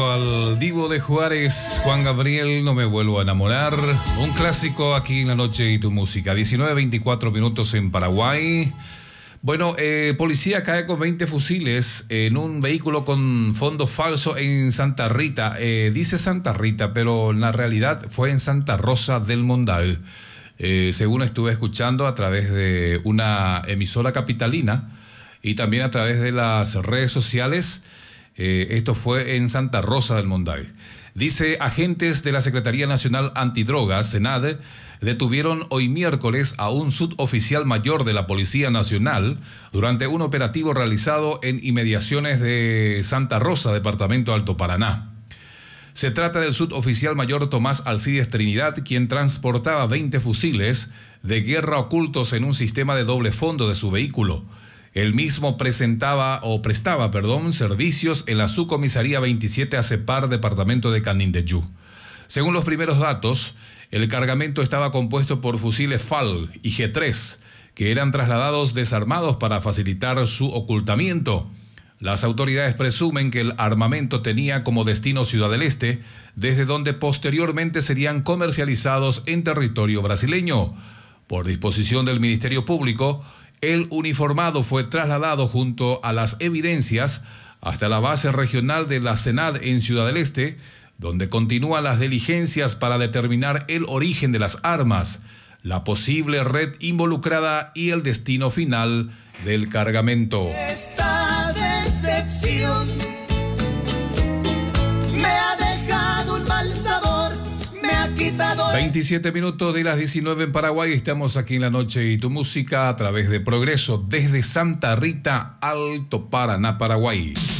junto al Divo de Juárez, Juan Gabriel, No me vuelvo a enamorar. Un clásico aquí en La Noche y tu Música. 19:24 minutos en Paraguay. Bueno, policía cae con 20 fusiles en un vehículo con fondo falso en Santa Rita. Dice Santa Rita, pero en la realidad fue en Santa Rosa del Mondal. Según estuve escuchando a través de una emisora capitalina y también a través de las redes sociales, esto fue en Santa Rosa del Mondal. Dice, agentes de la Secretaría Nacional Antidrogas, SENAD, detuvieron hoy miércoles a un suboficial mayor de la Policía Nacional durante un operativo realizado en inmediaciones de Santa Rosa, departamento Alto Paraná. Se trata del suboficial mayor Tomás Alcides Trinidad, quien transportaba 20 fusiles de guerra ocultos en un sistema de doble fondo de su vehículo. El mismo prestaba servicios en la subcomisaría 27 ACEPAR, departamento de Canindeyú. Según los primeros datos, el cargamento estaba compuesto por fusiles FAL y G3, que eran trasladados desarmados para facilitar su ocultamiento. Las autoridades presumen que el armamento tenía como destino Ciudad del Este, desde donde posteriormente serían comercializados en territorio brasileño. Por disposición del Ministerio Público, el uniformado fue trasladado junto a las evidencias hasta la base regional de la SENAD en Ciudad del Este, donde continúan las diligencias para determinar el origen de las armas, la posible red involucrada y el destino final del cargamento. Esta decepción me ha dejado un mal sabor, me ha quitado... 27 minutos de las 19 en Paraguay. Estamos aquí en La Noche y tu Música a través de Progreso desde Santa Rita, Alto Paraná, Paraguay.